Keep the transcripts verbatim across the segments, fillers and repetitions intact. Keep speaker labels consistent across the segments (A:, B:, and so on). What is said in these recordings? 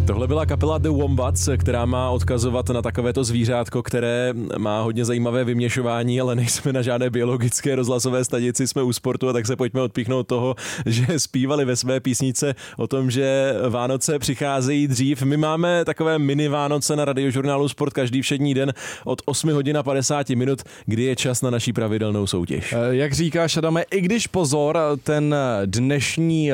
A: Tohle byla kapela The Wombats, která má odkazovat na takovéto zvířátko, které má hodně zajímavé vyměšování, ale nejsme na žádné biologické rozhlasové stanici, jsme u sportu, a tak se pojďme odpíchnout toho, že zpívali ve své písničce o tom, že Vánoce přicházejí dřív. My máme takové mini Vánoce na Radiožurnálu Sport každý všední den od osm hodin a padesát minut, kdy je čas na naší pravidelnou soutěž.
B: Jak říkáš, Adame, i když pozor, ten dnešní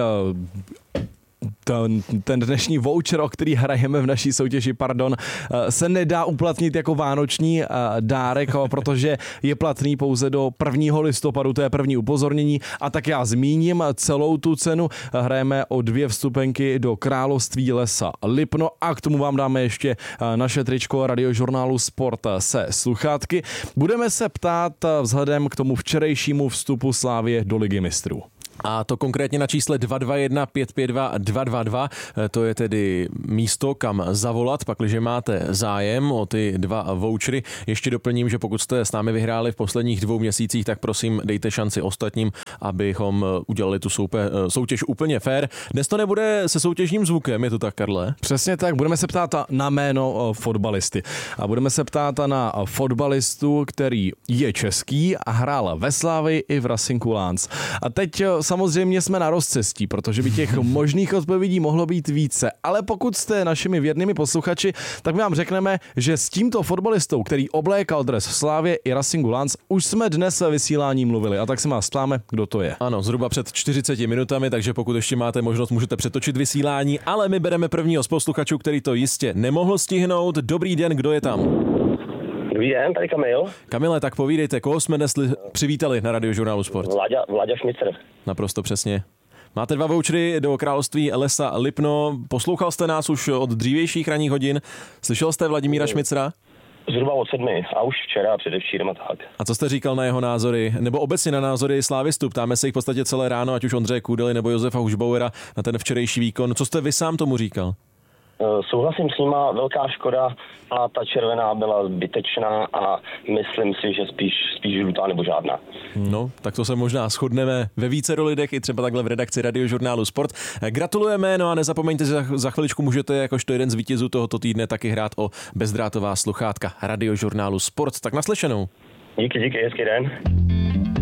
B: Ten, ten dnešní voucher, o který hrajeme v naší soutěži, pardon, se nedá uplatnit jako vánoční dárek, protože je platný pouze do prvního listopadu, to je první upozornění. A tak já zmíním celou tu cenu. Hrajeme o dvě vstupenky do Království lesa Lipno a k tomu vám dáme ještě naše tričko Radiožurnálu Sport se sluchátky. Budeme se ptát vzhledem k tomu včerejšímu vstupu Slavie do Ligy mistrů.
A: A to konkrétně na čísle dva dva jedna pět pět dva dva dva dva, to je tedy místo, kam zavolat, pakliže máte zájem o ty dva vouchery. Ještě doplním, že pokud jste s námi vyhráli v posledních dvou měsících, tak prosím dejte šanci ostatním, abychom udělali tu soupe, soutěž úplně fair. Dnes to nebude se soutěžním zvukem, je to tak, Karle?
B: Přesně tak, budeme se ptát na jméno fotbalisty. A budeme se ptát na fotbalistu, který je český a hrál ve Slavii i v Racingu Lens. A teď samozřejmě jsme na rozcestí, protože by těch možných odpovědí mohlo být více. Ale pokud jste našimi věrnými posluchači, tak my vám řekneme, že s tímto fotbalistou, který oblékal dres Slavie i Racingu Lens, už jsme dnes ve vysílání mluvili. A tak se vás ptáme, kdo to je.
A: Ano, zhruba před čtyřiceti minutami, takže pokud ještě máte možnost, můžete přetočit vysílání, ale my bereme prvního z posluchačů, který to jistě nemohl stihnout. Dobrý den, kdo je tam?
C: Dobrý den, tady Kamil.
A: Kamile, tak povídejte, koho jsme dnes přivítali na Radiožurnálu Sport?
C: Vláďa, Vláďa Šmicr.
A: Naprosto přesně. Máte dva vouchery do Království lesa Lipno. Poslouchal jste nás už od dřívějších ranních hodin. Slyšel jste Vladimíra Šmicra?
C: Zhruba od sedmi a už včera, předevčírem a tak.
A: A co jste říkal na jeho názory, nebo obecně na názory slávistů? Ptáme se jich v podstatě celé ráno, ať už Ondřeje Kudely nebo Josefa Hušbauera na ten včerejší výkon. Co jste vy sám tomu říkal?
C: Souhlasím s nima, velká škoda a ta červená byla zbytečná a myslím si, že spíš, spíš žlutá nebo žádná.
A: No, tak to se možná shodneme ve více lidech i třeba takhle v redakci Radiožurnálu Sport. Gratulujeme, no a nezapomeňte, že za, za chviličku můžete jakožto jeden z vítězů tohoto týdne taky hrát o bezdrátová sluchátka Radiožurnálu Sport. Tak naslyšenou.
C: Díky, díky, hezký den.